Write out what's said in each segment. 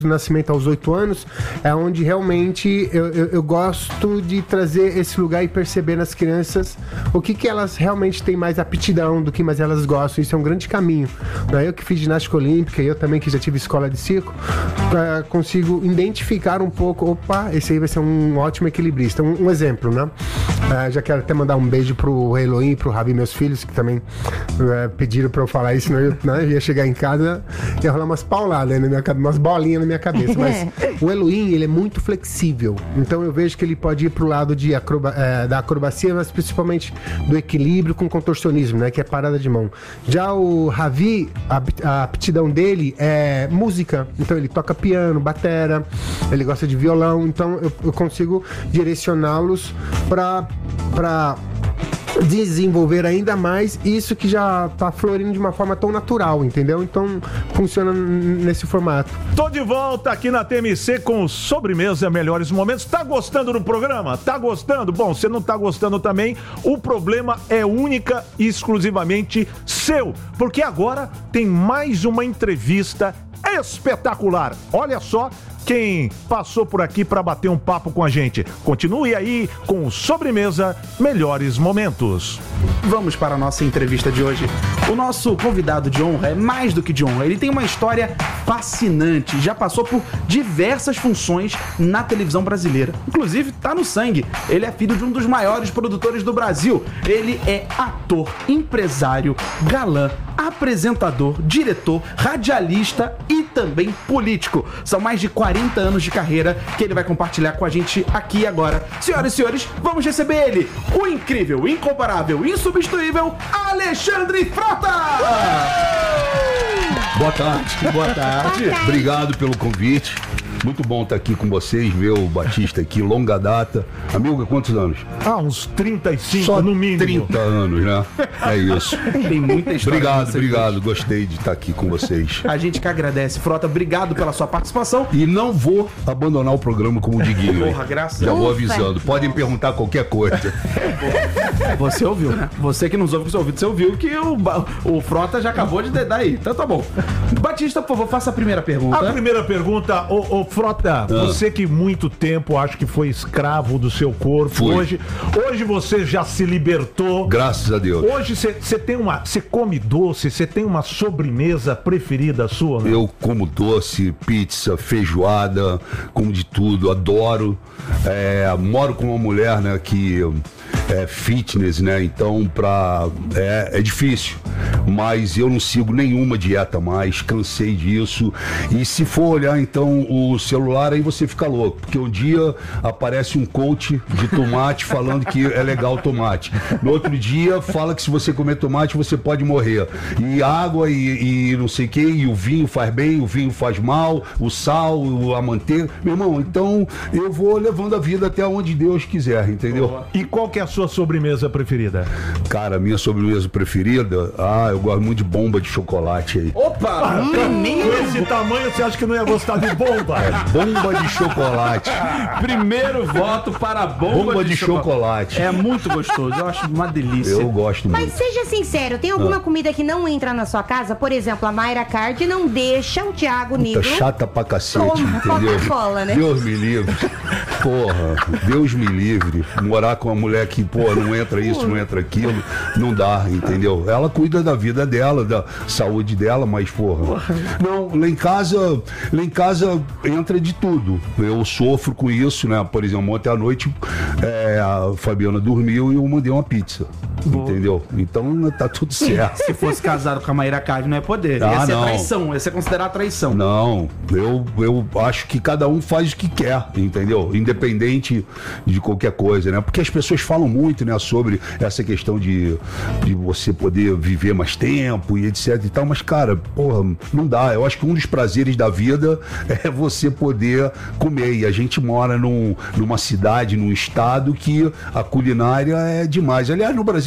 do nascimento aos 8 anos, é onde realmente eu gosto de trazer esse lugar e perceber nas crianças o que elas realmente têm mais aptidão, do que mais elas gostam. Isso é um grande caminho. Eu que fiz ginástica olímpica, eu também que já tive escola de circo, consigo identificar um pouco, esse aí vai ser um ótimo equilibrista. Um exemplo, né? Já quero até mandar um beijo pro Elohim e pro Rabi, meus filhos, que também pediram pra eu falar isso, senão eu ia chegar em casa e ia rolar umas pauladas na minha cabeça, umas bolinhas na minha cabeça. Mas o Elohim, ele é muito flexível. Então eu vejo que ele pode ir pro lado da acrobacia, mas principalmente do equilíbrio com contorcionismo, né? Que é parada de mão. Já o Ravi, a aptidão dele é música. Então ele toca piano, batera, ele gosta de violão. Então eu consigo direcioná-los para desenvolver ainda mais isso que já tá florindo de uma forma tão natural, entendeu? Então funciona nesse formato. Tô de volta aqui na TMC com Sobremesa Melhores Momentos. Tá gostando do programa? Tá gostando? Bom, se não tá gostando também, o problema é única e exclusivamente seu, porque agora tem mais uma entrevista espetacular. Olha só quem passou por aqui para bater um papo com a gente. Continue aí com Sobremesa Melhores Momentos. Vamos para a nossa entrevista de hoje. O nosso convidado de honra é mais do que de honra. Ele tem uma história fascinante. Já passou por diversas funções na televisão brasileira. Inclusive, tá no sangue. Ele é filho de um dos maiores produtores do Brasil. Ele é ator, empresário, galã, apresentador, diretor, radialista e também político. São mais de 40 anos de carreira que ele vai compartilhar com a gente aqui e agora. Senhoras e senhores, vamos receber ele, o incrível, incomparável, insubstituível Alexandre Frota! Boa tarde. Boa tarde. Obrigado pelo convite. Muito bom estar aqui com vocês, ver o Batista aqui, longa data. Amigo, há quantos anos? Uns 35 Só no mínimo. 30 anos, né? É isso. Tem muita história. Obrigado. Gostei de estar aqui com vocês. A gente que agradece. Frota, obrigado pela sua participação. E não vou abandonar o programa como o Diguinho. Porra, graças a Já Deus. vou avisando. Podem perguntar qualquer coisa. Você ouviu, né? Você que nos ouve com seu ouvido, você ouviu que o Frota já acabou de dar aí. Então tá bom. Batista, por favor, faça a primeira pergunta. A primeira pergunta, Frota, você que muito tempo acho que foi escravo do seu corpo, Fui. hoje você já se libertou. Graças a Deus. Hoje você come doce, você tem uma sobremesa preferida sua, né? Eu como doce, pizza, feijoada, como de tudo, adoro. Moro com uma mulher, né, que é fitness, né? Então é difícil, mas eu não sigo nenhuma dieta mais, cansei disso. E se for olhar então o celular, aí você fica louco, porque um dia aparece um coach de tomate falando que é legal tomate, no outro dia fala que se você comer tomate você pode morrer, e água e não sei o que, e o vinho faz bem, o vinho faz mal, o sal, a manteiga. Meu irmão, então eu vou levando a vida até onde Deus quiser, entendeu? E qual que é a sua sobremesa preferida? Cara, minha sobremesa preferida, eu gosto muito de bomba de chocolate aí. Opa! Com esse tamanho você acha que não ia gostar de bomba? Bomba de chocolate. Primeiro voto para a bomba de chocolate. É muito gostoso, eu acho uma delícia. Eu gosto muito. Mas seja sincero, tem alguma comida que não entra na sua casa? Por exemplo, a Mayra Card não deixa o Thiago Negro... Chata pra cacete, Toma entendeu? Coca-Cola, né? Deus me livre. Porra, Deus me livre. Morar com uma mulher que, não entra isso, não entra aquilo, não dá, entendeu? Ela cuida da vida dela, da saúde dela, mas, não, lá em casa entra de tudo. Eu sofro com isso, né? Por exemplo, ontem à noite a Fabiana dormiu e eu mandei uma pizza. Entendeu? Então tá tudo certo. Se fosse casado com a Mayra Card, não é poder. Ia ser traição, ia ser considerado traição. Não, eu acho que cada um faz o que quer, entendeu? Independente de qualquer coisa, né? Porque as pessoas falam muito, né, sobre essa questão de você poder viver mais tempo e etc e tal, mas, cara, não dá. Eu acho que um dos prazeres da vida é você poder comer, e a gente mora numa cidade, num estado que a culinária é demais. Aliás, no Brasil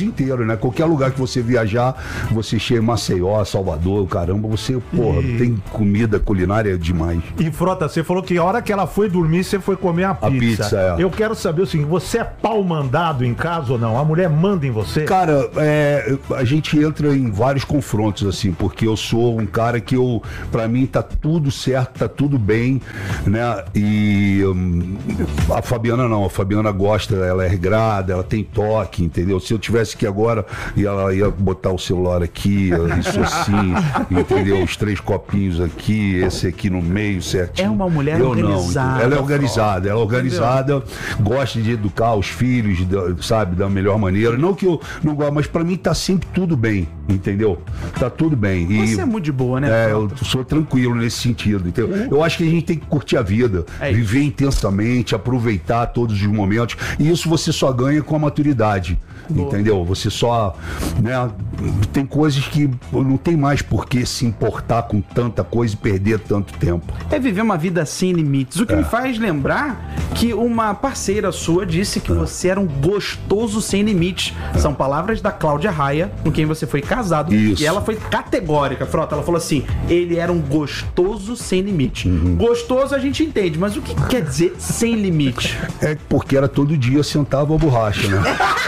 Brasil inteiro, né? Qualquer lugar que você viajar, você chega em Maceió, Salvador, caramba, você, porra, tem comida culinária demais. E Frota, você falou que a hora que ela foi dormir, você foi comer a pizza. Eu quero saber o seguinte, você é pau mandado em casa ou não? A mulher manda em você? Cara, a gente entra em vários confrontos, assim, porque eu sou um cara que pra mim tá tudo certo, tá tudo bem, né? E a Fabiana não, a Fabiana gosta, ela é regrada, ela tem toque, entendeu? Se eu tivesse que agora, ela ia botar o celular aqui, isso assim, entendeu? Os 3 copinhos aqui, esse aqui no meio, certinho. É uma mulher organizada. Ela é organizada, gosta de educar os filhos, sabe, da melhor maneira. Não que eu não gosto, mas pra mim tá sempre tudo bem, entendeu? Tá tudo bem. Você é muito de boa, né? Eu sou tranquilo nesse sentido, entendeu? Eu acho que a gente tem que curtir a vida, viver intensamente, aproveitar todos os momentos, e isso você só ganha com a maturidade. Boa. Entendeu? Você só, né, tem coisas que não tem mais por que se importar com tanta coisa e perder tanto tempo. É viver uma vida sem limites. O que me faz lembrar que uma parceira sua disse que você era um gostoso sem limites. São palavras da Cláudia Raia, com quem você foi casado. Isso. E ela foi categórica, Frota. Ela falou assim, ele era um gostoso sem limite. Gostoso a gente entende, mas o que quer dizer sem limite? É porque era todo dia sentava a borracha, né?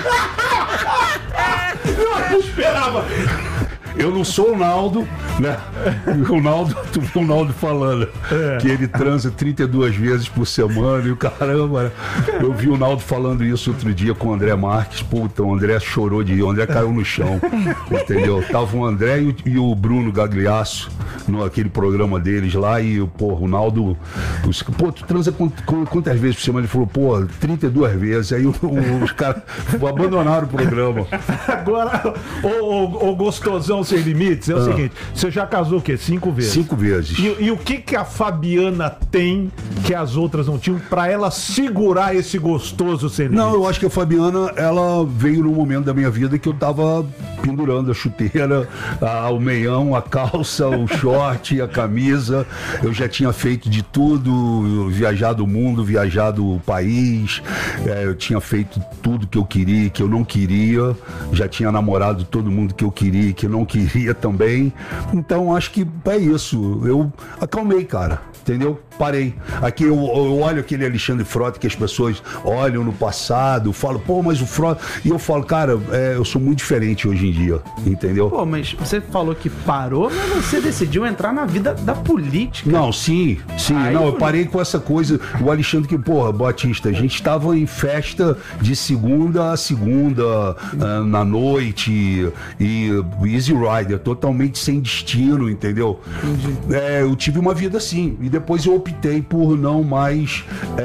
Eu esperava. Eu não sou o Naldo, né? Tu viu o Naldo falando que ele transa 32 vezes por semana e o caramba, né? Eu vi o Naldo falando isso outro dia com o André Marques. Puta, o André chorou de rir, o André caiu no chão, entendeu? Tava o André e o Bruno Gagliasso naquele programa deles lá e, porra, o Naldo... Pô, tu transa quantas vezes por semana? Ele falou, pô, 32 vezes. Aí os caras abandonaram o programa. Agora, o gostosão sem limites, é o seguinte, você já casou o quê? 5 vezes? 5 vezes. E o que a Fabiana tem que as outras não tinham pra ela segurar esse gostoso sem limites? Não, eu acho que a Fabiana, ela veio num momento da minha vida que eu tava pendurando a chuteira, o meião, a calça, o short, a camisa. Eu já tinha feito de tudo, viajado o mundo, viajado o país. Eu tinha feito tudo que eu queria, que eu não queria. Já tinha namorado todo mundo que eu queria, que eu não queria também. Então acho que é isso. Eu acalmei, cara. Entendeu? Parei. Aqui eu olho aquele Alexandre Frota que as pessoas olham no passado, falam, pô, mas o Frota... E eu falo, cara, eu sou muito diferente hoje em dia, entendeu? Pô, mas você falou que parou, mas você decidiu entrar na vida da política. Não, sim. Não, eu parei com essa coisa. O Alexandre que, porra, Batista, a gente estava em festa de segunda a segunda, na noite, e Easy Rider, totalmente sem destino, entendeu? Entendi. Eu tive uma vida assim, e depois eu optei por não mais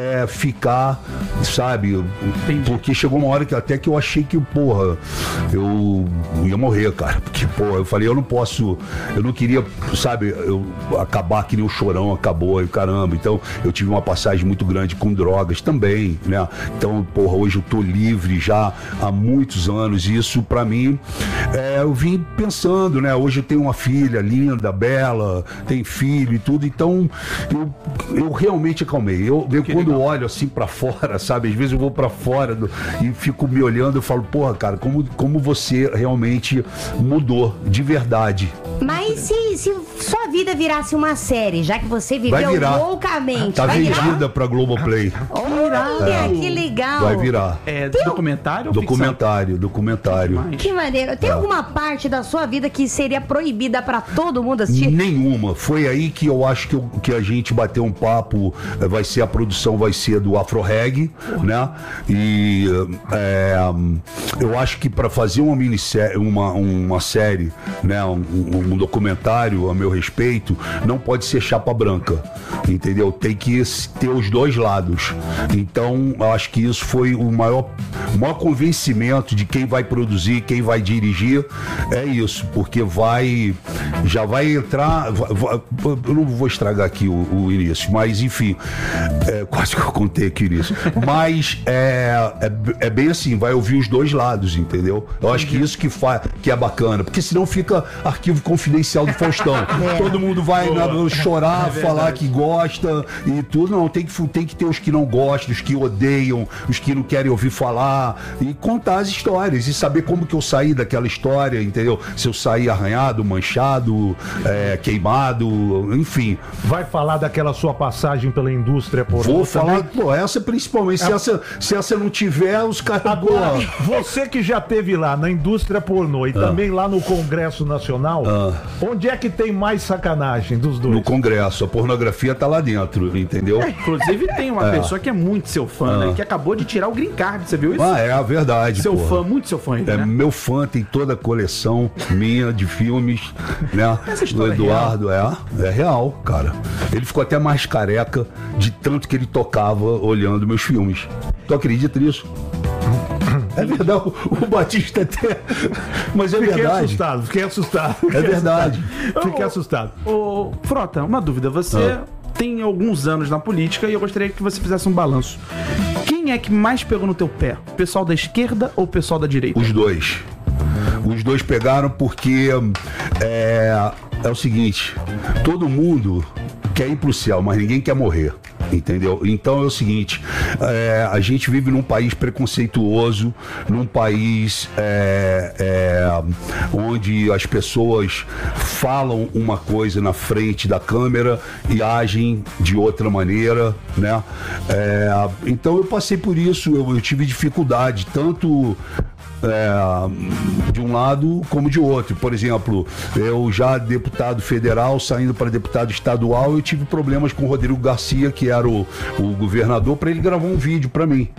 ficar, sabe? Entendi. Porque chegou uma hora que até que eu achei que, porra, eu ia morrer, cara. Porque, porra, eu falei, eu não queria, sabe, eu acabar que nem o Chorão acabou, e caramba. Então, eu tive uma passagem muito grande com drogas também, né? Então, porra, hoje eu tô livre já há muitos anos, e isso pra mim, eu vim pensando, né? Hoje eu tenho uma filha linda, bela, tem filho e tudo, então eu realmente acalmei. Eu quando olho assim pra fora, sabe? Às vezes eu vou pra fora e fico me olhando e falo, porra, cara, como você realmente mudou de verdade. Mas se sua vida virasse uma série, já que você viveu loucamente, tá vendida pra Globoplay. Olha, que legal. Vai virar. Documentário ou Documentário. Que maneiro. Tem alguma parte da sua vida que seria proibida pra todo mundo assistir? Nenhuma. Foi aí que eu acho que a gente bateu um papo, a produção vai ser do Afro Reggae, né? E eu acho que para fazer uma minissérie, uma série, né? Um documentário a meu respeito, não pode ser chapa branca, entendeu? Tem que ter os dois lados. Então, eu acho que isso foi o maior convencimento de quem vai produzir, quem vai dirigir, é isso, porque já vai entrar, eu não vou estragar aqui o início, mas enfim, quase que eu contei aqui o início, mas é bem assim, vai ouvir os dois lados, entendeu? Eu acho que isso que é bacana, porque senão fica arquivo confidencial do Faustão. todo mundo vai chorar, falar que gosta e tudo. Não, tem que ter os que não gostam, os que odeiam, os que não querem ouvir falar e contar as histórias e saber como que eu saí daquela história, entendeu? Se eu saí arranhado, manchado, queimado, enfim. Vai falar daquela sua passagem pela indústria pornô? Vou falar, essa principalmente. Se essa não tiver, os caras... Agora, você que já esteve lá na indústria pornô e também lá no Congresso Nacional, onde é que tem mais sacanagem dos dois? No Congresso, a pornografia tá lá dentro, entendeu? Inclusive tem uma pessoa que é muito seu fã, né? Que acabou de tirar o green card, você viu isso? É a verdade, seu fã, muito seu fã ainda, né? Meu fã, tem toda a coleção minha de filmes, né? Essa história do Eduardo, é real, cara. Ele ficou até mais careca de tanto que ele tocava olhando meus filmes. Tu acredita nisso? É verdade, o Batista até... Mas é verdade. Fiquei assustado. É verdade. Fiquei assustado. Ô, Frota, uma dúvida. Você tem alguns anos na política e eu gostaria que você fizesse um balanço. Quem é que mais pegou no teu pé? O pessoal da esquerda ou o pessoal da direita? Os dois. Os dois pegaram porque é o seguinte, todo mundo quer ir pro céu, mas ninguém quer morrer. Entendeu? Então é o seguinte, a gente vive num país preconceituoso, num país onde as pessoas falam uma coisa na frente da câmera e agem de outra maneira, né? Então eu passei por isso, eu tive dificuldade, tanto de um lado como de outro. Por exemplo, eu já deputado federal, saindo para deputado estadual, eu tive problemas com o Rodrigo Garcia, que era o governador, para ele gravar um vídeo para mim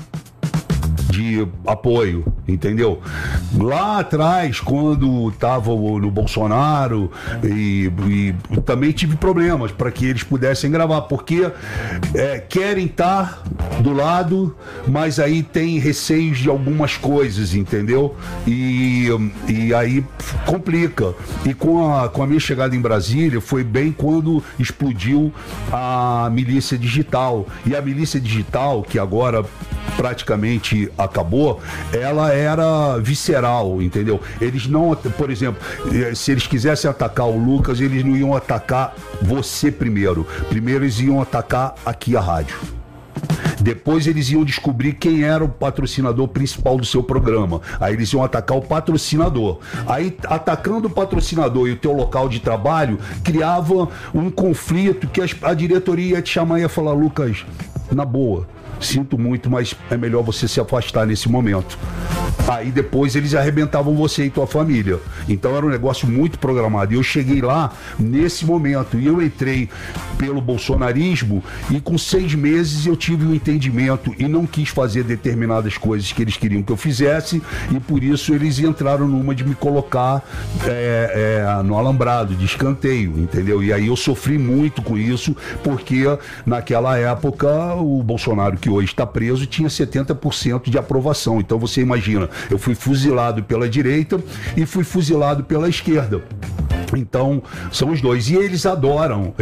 de apoio, entendeu? Lá atrás, quando estava no Bolsonaro, e também tive problemas para que eles pudessem gravar, porque querem estar do lado, mas aí tem receios de algumas coisas, entendeu? E aí complica. E com a minha chegada em Brasília, foi bem quando explodiu a milícia digital. E a milícia digital, que agora praticamente acabou, ela era visceral, entendeu? Eles não, por exemplo, se eles quisessem atacar o Lucas, eles não iam atacar você primeiro. Primeiro eles iam atacar aqui a rádio. Depois eles iam descobrir quem era o patrocinador principal do seu programa. Aí eles iam atacar o patrocinador. Aí, atacando o patrocinador e o teu local de trabalho, criava um conflito que a diretoria ia te chamar e ia falar: Lucas, na boa, sinto muito, mas é melhor você se afastar nesse momento. Aí depois eles arrebentavam você e tua família. Então era um negócio muito programado. E eu cheguei lá nesse momento. E eu entrei pelo bolsonarismo e com 6 meses eu tive um entendimento e não quis fazer determinadas coisas que eles queriam que eu fizesse. E por isso eles entraram numa de me colocar no alambrado, de escanteio, entendeu? E aí eu sofri muito com isso, porque naquela época o Bolsonaro, que hoje está preso, tinha 70% de aprovação. Então você imagina, eu fui fuzilado pela direita e fui fuzilado pela esquerda. Então, são os dois. E eles adoram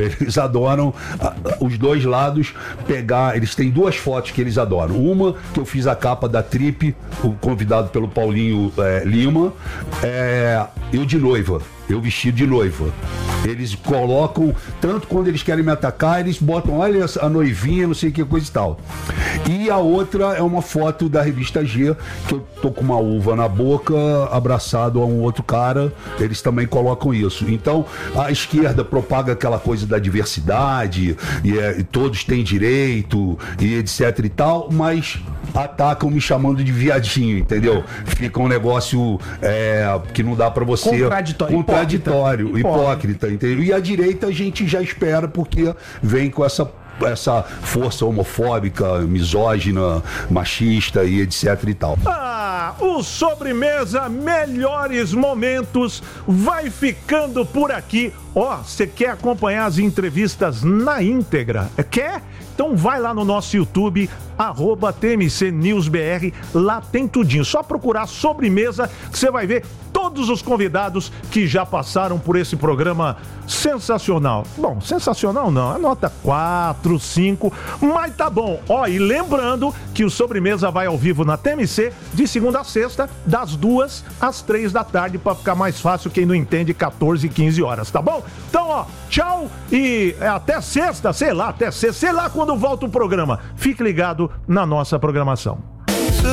os dois lados pegar. Eles têm 2 fotos que eles adoram. Uma, que eu fiz a capa da Trip, convidado pelo Paulinho Lima, eu de noiva. Eu vestido de noiva. Eles colocam, tanto quando eles querem me atacar, eles botam, olha a noivinha, não sei o que, coisa e tal. E a outra é uma foto da revista G, que eu tô com uma uva na boca, abraçado a um outro cara, eles também colocam isso. Então, a esquerda propaga aquela coisa da diversidade, e todos têm direito, e etc e tal, mas atacam me chamando de viadinho, entendeu? Fica um negócio que não dá pra você... Contraditório, hipócrita, entendeu? E a direita a gente já espera, porque vem com essa força homofóbica, misógina, machista e etc e tal. O Sobremesa Melhores Momentos vai ficando por aqui. Você quer acompanhar as entrevistas na íntegra? Quer? Então vai lá no nosso YouTube, @TMC News BR, lá tem tudinho. Só procurar Sobremesa que você vai ver todos os convidados que já passaram por esse programa sensacional. Bom, sensacional não, a nota 4, 5, mas tá bom. Ó, e lembrando que o Sobremesa vai ao vivo na TMC de segunda a sexta, das 2 às 3 da tarde, pra ficar mais fácil, quem não entende, 14 e 15 horas, tá bom? Então, ó, tchau e até sexta, sei lá quando volta o programa. Fique ligado na nossa programação.